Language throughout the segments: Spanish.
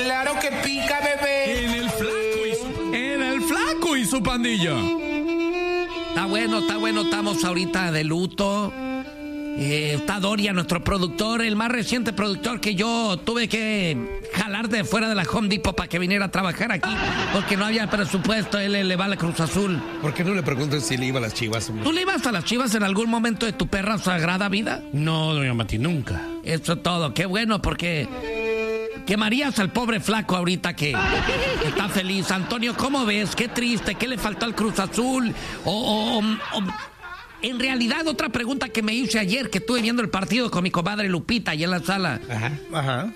Claro que pica, bebé. En el Flaco y su pandilla. Está bueno, estamos ahorita de luto. Está Doria, nuestro productor, el más reciente productor que yo tuve que jalar de fuera de la Home Depot para que viniera a trabajar aquí, porque no había presupuesto. Él le va a la Cruz Azul. ¿Por qué no le preguntas si le iba a las Chivas? ¿Tú le ibas a las Chivas en algún momento de tu perra sagrada vida? No, doña Mati, nunca. Eso es todo, qué bueno, porque quemarías al pobre Flaco ahorita que está feliz. Antonio, ¿cómo ves? Qué triste, ¿qué le faltó al Cruz Azul? En realidad, otra pregunta que me hice ayer, que estuve viendo el partido con mi comadre Lupita ahí en la sala. Ajá.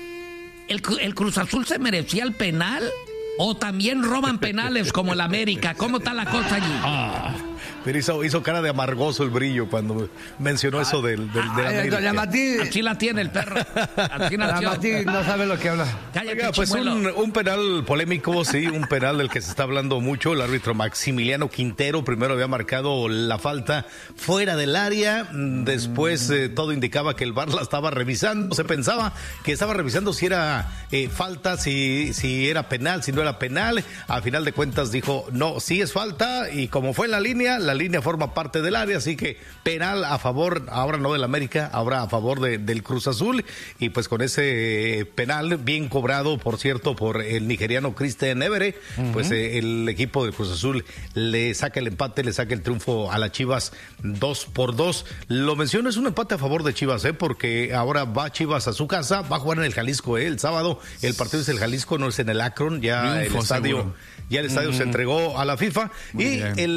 ¿El Cruz Azul se merecía el penal? ¿O también roban penales como el América? ¿Cómo está la cosa allí? Pero hizo cara de amargoso el Brillo cuando mencionó eso del América. Doña Mati, Así la tiene el perro. Así Doña nació. Mati no sabe lo que habla. Cállate, Oiga, pues chimuelo. un penal polémico, sí, un penal del que se está hablando mucho. El árbitro Maximiliano Quintero primero había marcado la falta fuera del área, después todo indicaba que el VAR la estaba revisando. Se pensaba que estaba revisando si era falta, si era penal, si no era penal. A final de cuentas dijo, no, sí es falta, y como fue en la línea forma parte del área, así que penal a favor, ahora no del América, ahora a favor del Cruz Azul, y pues con ese penal bien cobrado, por cierto, por el nigeriano Christian Evere, pues el equipo del Cruz Azul le saca el empate, le saca el triunfo a las Chivas 2-2. Lo menciono, es un empate a favor de Chivas, porque ahora va Chivas a su casa, va a jugar en el Jalisco, el sábado, el partido es el Jalisco, no es en el Akron, ya el estadio se entregó a la FIFA. Muy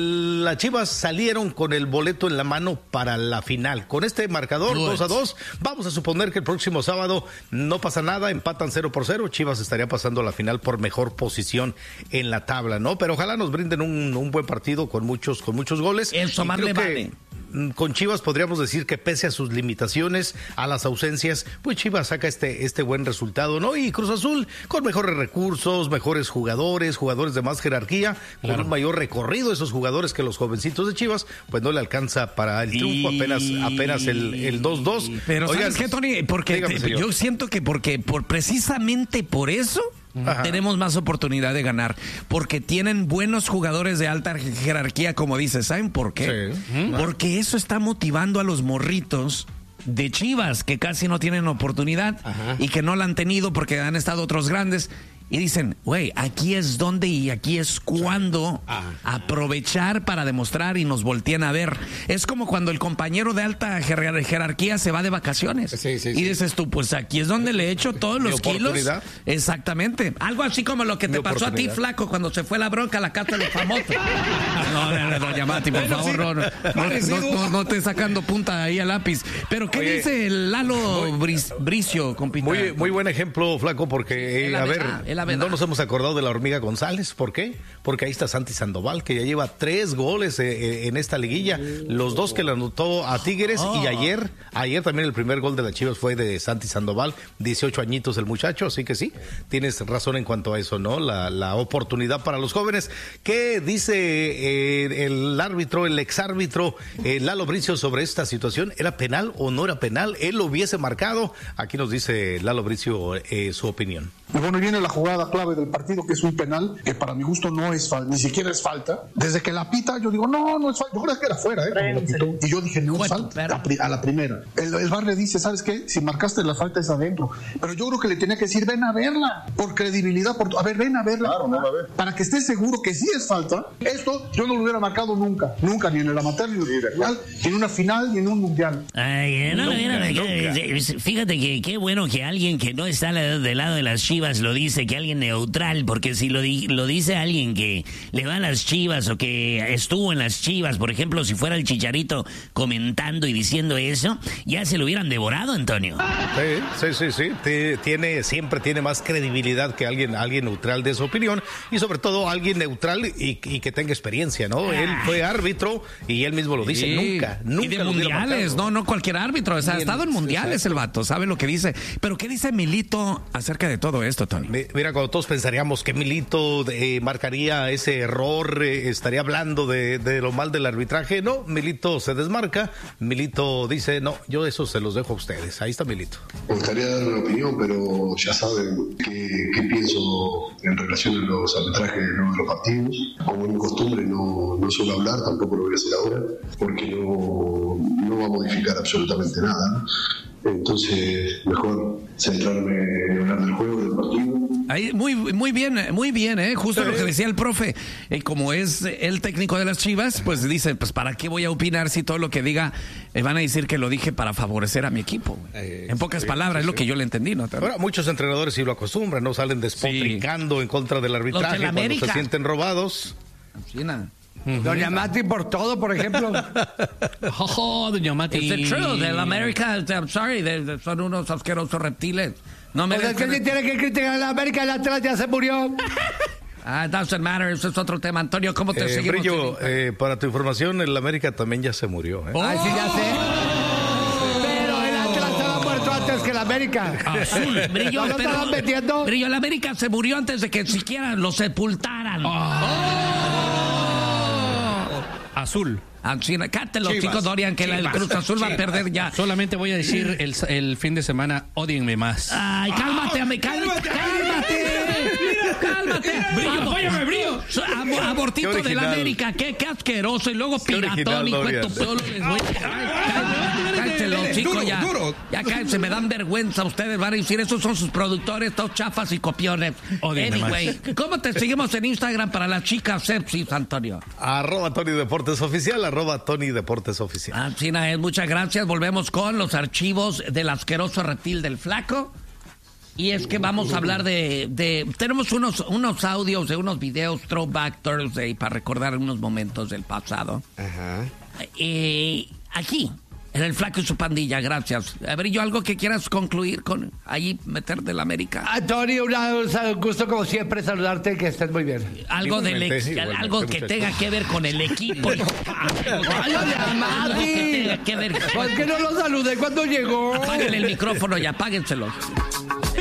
y las Chivas salieron con el boleto en la mano para la final. Con este marcador 2-2, vamos a suponer que el próximo sábado no pasa nada, empatan 0-0, Chivas estaría pasando a la final por mejor posición en la tabla, ¿no? Pero ojalá nos brinden un buen partido con muchos goles. Eso más le vale. Con Chivas podríamos decir que pese a sus limitaciones, a las ausencias, pues Chivas saca este buen resultado, ¿no? Y Cruz Azul con mejores recursos, mejores jugadores de más jerarquía, con un mayor recorrido, esos jugadores que los jovencitos de Chivas, pues no le alcanza para el triunfo, apenas el 2-2. Pero oigan, ¿sabes qué, Tony? Porque yo siento que precisamente por eso tenemos más oportunidad de ganar, porque tienen buenos jugadores de alta jerarquía, como dices. ¿Saben por qué? Sí. Porque eso está motivando a los morritos de Chivas, que casi no tienen oportunidad y que no la han tenido porque han estado otros grandes. Y dicen, güey, aquí es donde y aquí es cuando aprovechar para demostrar y nos voltean a ver. Es como cuando el compañero de alta jerarquía se va de vacaciones. Sí. Y dices tú, pues aquí es donde le echo todos los kilos. Exactamente. Algo así como lo que te pasó a ti, Flaco, cuando se fue la bronca a la casa de los famosos. No, doña Mati, por favor, no estés sacando punta ahí al lápiz. Pero ¿qué dice el Lalo Bricio, compita? Muy buen ejemplo, Flaco, porque, no nos hemos acordado de la Hormiga González. ¿Por qué? Porque ahí está Santi Sandoval, que ya lleva 3 goles en esta liguilla. Los 2 que le anotó a Tigres, y ayer también el primer gol de las Chivas fue de Santi Sandoval, 18 añitos el muchacho, así que sí, tienes razón en cuanto a eso, ¿no? La oportunidad para los jóvenes. ¿Qué dice el árbitro, el exárbitro Lalo Bricio sobre esta situación? ¿Era penal o no era penal? ¿Él lo hubiese marcado? Aquí nos dice Lalo Bricio su opinión. Y bueno, viene la jugada clave del partido, que es un penal, que para mi gusto no es falta, ni siquiera es falta. Desde que la pita, yo digo, no es falta. Yo creo que era fuera, y yo dije, no es falta, a la primera. El VAR le dice, ¿sabes qué? Si marcaste la falta es adentro. Pero yo creo que le tenía que decir, ven a verla, por credibilidad, ven a verla. Claro, para que estés seguro que sí es falta. Esto yo no lo hubiera marcado nunca, ni en el amateur, ni en el mundial, ni en una final, ni en un mundial. Fíjate que qué bueno que alguien que no está del lado de las Chivas lo dice, que alguien neutral, porque si lo dice alguien que le va a las Chivas o que estuvo en las Chivas, por ejemplo, si fuera el Chicharito comentando y diciendo eso, ya se lo hubieran devorado, Antonio. Sí. Siempre tiene más credibilidad que alguien neutral de su opinión, y sobre todo alguien neutral y que tenga experiencia, ¿no? Él fue árbitro y él mismo lo dice, nunca y de mundiales, no cualquier árbitro, o sea, ha estado en mundiales el vato, sabe lo que dice. Pero ¿qué dice Milito acerca de todo esto, Tony. Mira, cuando todos pensaríamos que Milito marcaría ese error, estaría hablando de lo mal del arbitraje, no, Milito se desmarca, Milito dice, no, yo eso se los dejo a ustedes. Ahí está Milito. Me gustaría dar una opinión, pero ya saben qué pienso en relación a los arbitrajes de los partidos. Como es mi costumbre, no suelo hablar, tampoco lo voy a hacer ahora, porque no va a modificar absolutamente nada, ¿no? Entonces, mejor centrarme en hablar del juego, del partido. Ahí, muy bien, justo lo que decía el profe. Como es el técnico de las Chivas, pues dice, pues ¿para qué voy a opinar si todo lo que diga van a decir que lo dije para favorecer a mi equipo? En pocas palabras, es lo que yo le entendí, ¿no? Ahora, muchos entrenadores sí lo acostumbran, ¿no? Salen despotricando en contra del arbitraje cuando se sienten robados. Doña Mati por todo, por ejemplo. Doña Mati. It's the truth. El América, I'm sorry, son unos asquerosos reptiles. No me ¿qué tiene que criticar a la América? El Atlas ya se murió. Doesn't matter, eso es otro tema. Antonio, ¿cómo te seguimos? Brillo, para tu información, el América también ya se murió. Ay, sí, ya sé. Pero el Atlas estaba muerto antes que el América. Azul, Brillo, ¿no estaban metiendo? Brillo, el América se murió antes de que siquiera lo sepultaran. Azul. Cállate los chicos, Dorian, que el Cruz Azul va a perder ya. Solamente voy a decir el fin de semana, ódienme más. Ay, cálmate. Brillo, óyeme, Brillo. Abortito de la América, qué asqueroso. Y luego piratón y cuento peor. Cállense los chicos, ya cállense, me dan vergüenza. Ustedes van a decir, esos son sus productores, todos chafas y copiones. Anyway, ¿cómo te seguimos en Instagram para las chicas sepsis, Antonio? @Tony Deportes Oficial, @Tony Deportes Oficial. China, muchas gracias. Volvemos con los archivos del asqueroso reptil del Flaco. Y es que vamos a hablar tenemos unos audios de unos videos Throwback Thursday para recordar unos momentos del pasado. Ajá. Aquí, en el Flaco y su pandilla, gracias. Brillo, ¿algo que quieras concluir con ahí meter del América? Antonio, un gusto como siempre saludarte, que estés muy bien. Algo que tenga que ver con el equipo. ¿Por qué no lo saludé cuando llegó? Apáguenle el micrófono y apáguenselo.